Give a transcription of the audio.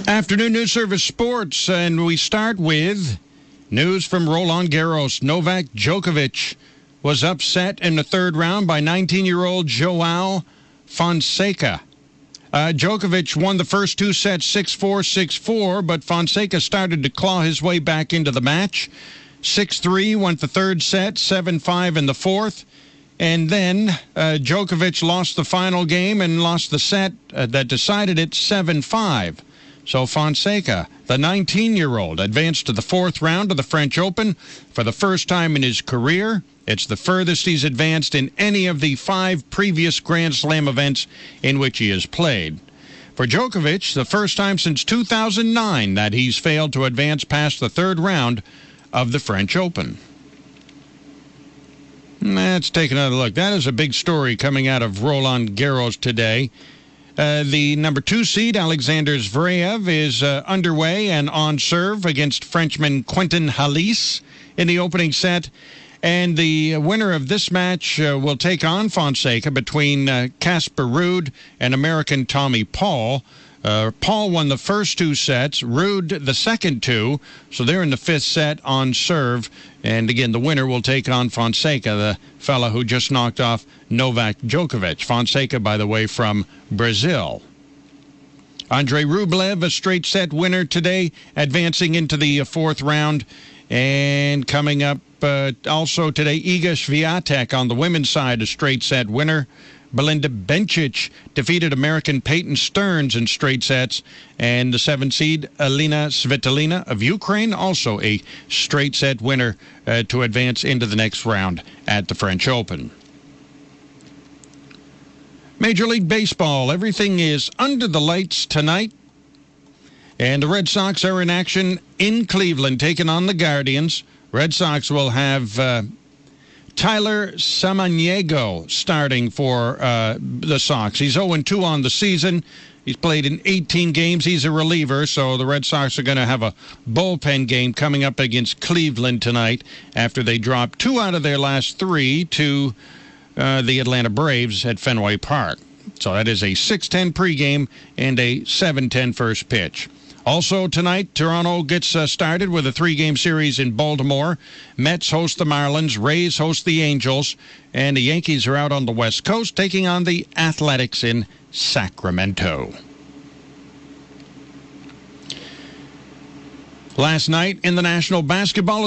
Afternoon News Service Sports, and we start with news from Roland Garros. Novak Djokovic was upset in the third round by 19-year-old Joao Fonseca. Djokovic won the first two sets 6-4, 6-4, but Fonseca started to claw his way back into the match. 6-3 went the third set, 7-5 in the fourth. And then Djokovic lost the final game and lost the set that decided it 7-5. So Fonseca, the 19-year-old, advanced to the fourth round of the French Open for the first time in his career. It's the furthest he's advanced in any of the 5 previous Grand Slam events in which he has played. For Djokovic, the first time since 2009 that he's failed to advance past the third round of the French Open. Let's take another look. That is a big story coming out of Roland Garros today. The number 2 seed, Alexander Zverev, is underway and on serve against Frenchman Quentin Halys in the opening set. And the winner of this match will take on Fonseca between Casper Ruud and American Tommy Paul. Paul won the first 2 sets, Ruud the second 2, so they're in the 5th set on serve. And again, the winner will take on Fonseca, the fella who just knocked off Novak Djokovic. Fonseca, by the way, from Brazil. Andrei Rublev, a straight set winner today, advancing into the 4th round. And coming up also today, Iga Swiatek on the women's side, a straight set winner. Belinda Bencic defeated American Peyton Stearns in straight sets. And the 7th seed, Alina Svitolina of Ukraine, also a straight set winner to advance into the next round at the French Open. Major League Baseball, everything is under the lights tonight. And the Red Sox are in action in Cleveland, taking on the Guardians. Red Sox will have Tyler Samaniego starting for the Sox. He's 0-2 on the season. He's played in 18 games. He's a reliever, so the Red Sox are going to have a bullpen game coming up against Cleveland tonight after they dropped 2 out of their last 3 to the Atlanta Braves at Fenway Park. So that is a 6:10 pregame and a 7:10 first pitch. Also tonight, Toronto gets started with a 3-game series in Baltimore. Mets host the Marlins, Rays host the Angels, and the Yankees are out on the West Coast taking on the Athletics in Sacramento. Last night in the National Basketball